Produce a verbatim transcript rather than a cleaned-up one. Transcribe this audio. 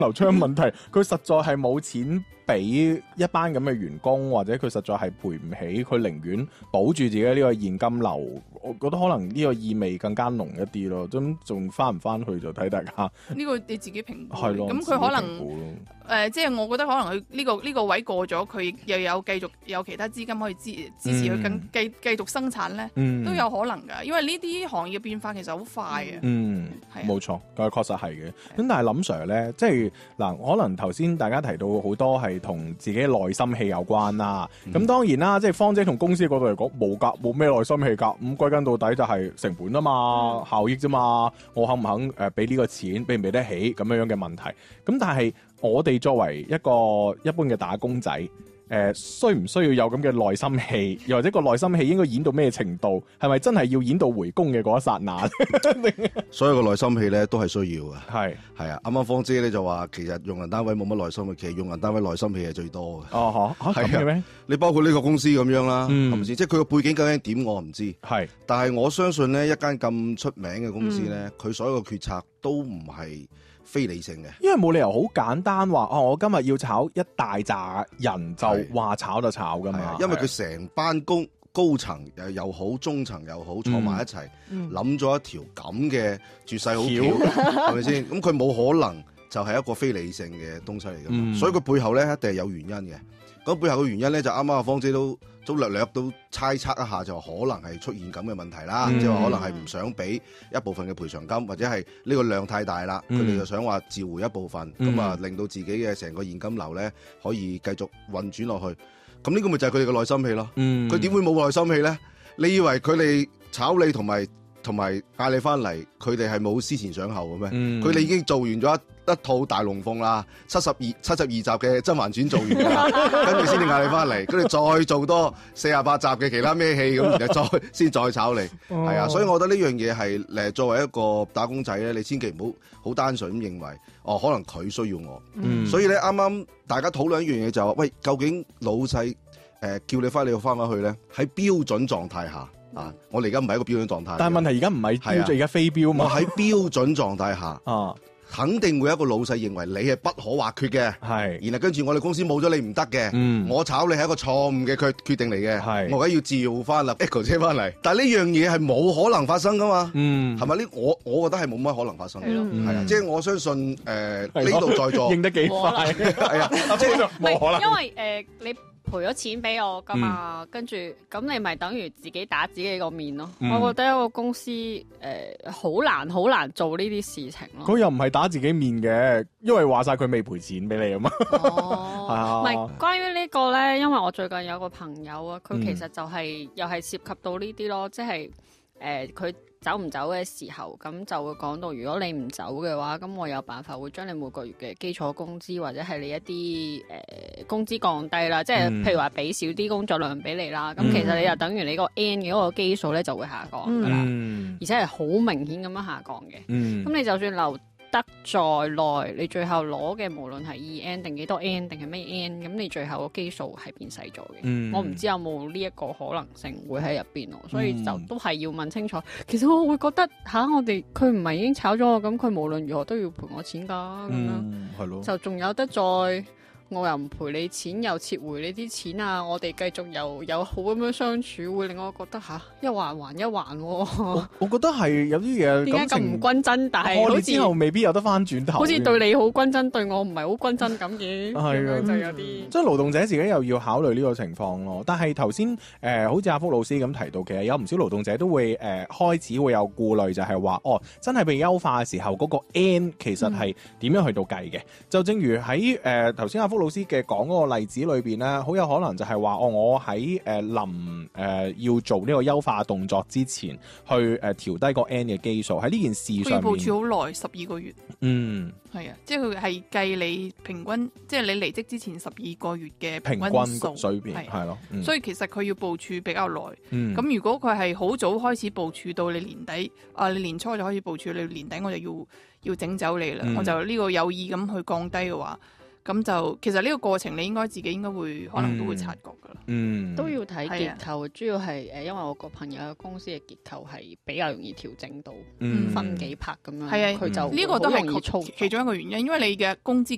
流出嘅問題，佢實在係冇錢俾一班咁嘅員工，或者佢實在係賠唔起，佢寧願保住自己呢個現金流。我覺得可能呢個意味更加濃一啲咯。咁仲翻唔翻去就睇大家。 呢個你自己評估。 係咯。 咁佢可能誒，即係我覺得可能佢呢個呢個位過咗，佢又有繼續有其他資金可以支支持佢更繼繼續生產咧， 嗯、 都有可能㗎。因為呢啲行業變化其實好快嘅。 嗯，係冇錯，佢確實係嘅。咁但係林 Sir 咧，即係嗱，可能頭先大家提到好多係同自己內心戲有關啦。咁、嗯、當然啦，即係芳姐同公司嗰度嚟講冇㗎，冇咩內心戲㗎。咁歸根到底就係成本啊嘛，嗯、效益啫嘛。我肯唔肯誒俾呢個錢，俾唔俾得起咁樣樣嘅問題。咁但係我哋作為一個一般嘅打工仔。誒、呃、需唔需要有咁嘅內心戲，又或者個內心戲應該演到咩程度？係咪真係要演到回宮嘅嗰一剎那？ 所有嘅內心戲咧都係需要嘅。係係啊，啱啱芳姐咧就話其實用人單位冇乜內心嘅，其實用人單位內心戲係最多嘅。 哦嚇，係嘅咩？ 你包括呢個公司咁樣啦，係咪先？即係佢個背景究竟點我唔知。 係，但係我相信咧一間咁出名嘅公司咧，佢、嗯、所有嘅決策都唔係非理性嘅， 因為冇理由好簡單話哦，我今日要炒一大紮人就話炒就炒噶嘛， 因為佢成班高高層又好，中層又好，坐埋一齊諗咗一條咁嘅絕世好橋，係咪先？咁佢冇可能就係一個非理性嘅東西嚟噶嘛，嗯、所以佢背後咧一定係有原因嘅。咁背後嘅原因咧就啱啱阿芳姐都都略略都猜測一下，就可能係出現咁嘅問題啦，即係話可能係唔想俾一部分嘅賠償金，或者係呢個量太大啦，佢哋、嗯、就想話召回一部分，咁、嗯、啊令到自己嘅成個現金流咧可以繼續運轉落去。咁呢個咪就係佢哋嘅內心戲咯。佢點、嗯、會冇內心戲咧？你以為佢哋炒你同埋同埋嗌你翻嚟，佢哋係冇思前想後嘅咩？佢哋、嗯、已經做完咗一一套大龍鳳啦，七十二七十二集嘅《甄嬛傳》做完啦，跟住先至嗌你翻嚟，跟住再做多四十八集嘅其他咩戲咁，然後再先再炒你，係、哦、啊，所以我覺得呢樣嘢係誒作為一個打工仔咧，你千祈唔好好單純咁認為，哦，可能佢需要我，嗯、所以咧啱啱大家討論一樣嘢就係話，喂，究竟老細誒、呃、叫你翻你要翻返去咧，喺標準狀態下啊，我哋而家唔係一個標準狀態， 但係問題而家唔係標準，而家非標嘛， 喺標準狀態下啊。肯定會有一個老細認為你係不可或缺嘅，係，然後跟住我哋公司冇咗你唔得嘅，嗯，我炒你係一個錯誤嘅決決定嚟嘅，係，我而家要召翻啦 Echo 車翻嚟，但係呢樣嘢係冇可能發生噶嘛，嗯，係咪呢？我我覺得係冇乜可能發生，係咯，係啊，即係我相信誒呢度在座認得幾快，係啊，即係冇可能， 因為誒你賠咗錢俾我噶嘛，跟住咁你咪等於自己打自己個面咯。我覺得一個公司誒好難好難做呢啲事情咯。 佢又唔係打自己面嘅，因為話晒佢未賠錢俾你啊嘛。 哦，係啊。唔係關於呢個咧，因為我最近有個朋友啊，佢其實就係又係涉及到呢啲咯，即係誒佢走唔走嘅時候，咁就會講到，如果你唔走嘅話，咁我有辦法會將你每個月嘅基礎工資或者係你一啲誒、呃、工資降低啦，即係、嗯、譬如話俾少啲工作量俾你啦，咁、嗯、其實你就等於你個 N 嘅嗰個基數咧就會下降噶啦，嗯、而且係好明顯咁樣下降嘅。咁、嗯、你就算留得再耐，你最後攞嘅無論係二 N 定幾多 N 定係咩 N， 咁你最後個基數係變細咗嘅。嗯、我唔知有冇呢一個可能性會喺入邊咯，所以就都係要問清楚。其實我會覺得吓、啊，我哋佢唔係已經炒咗我，咁佢無論如何都要賠我錢噶，咁、嗯、樣係咯，就仲有得再。我又唔賠你錢，又撤回你啲錢啊！我哋繼續又有好咁樣相處，會令我覺得吓、啊、一環還一環、啊我。我覺得係有啲嘢點解咁唔均真？但係好似之後未必有得翻轉頭。 好似對你好均真，對我唔係好均真咁嘅。係啊，就有啲。即係勞動者自己又要考慮呢個情況咯。但係頭先誒，好似阿福老師咁提到，其實有唔少勞動者都會誒、呃、開始會有顧慮，就係、是、話哦，真係被優化嘅時候，嗰、那個 N 其實係點樣去到計嘅？嗯、就正如喺誒頭先阿福老師嘅講嗰個例子裏邊咧，好有可能就係話哦，我喺誒臨誒要做呢個優化動作之前，去誒調低個 N 嘅基數喺呢件事上面。佢部署好耐，十二個月。 嗯， 係啊，即係佢係計你平均，即係你離職之前十二個月嘅平均水平係咯。 嗯、所以其實佢要部署比較耐。咁、 嗯、 如果佢係好早開始部署到你年底，啊你年初就開始部署，你年底我就要要整走你啦，嗯、我就呢個有意咁去降低嘅話。咁就其實呢個過程你應該自己應該會可能都會察覺噶啦， 嗯， 都要睇結構，主要係誒，因為我個朋友嘅公司嘅結構係比較容易調整到，嗯、分幾拍咁樣，係啊，佢就呢個都係其中一個原因，因為你嘅工資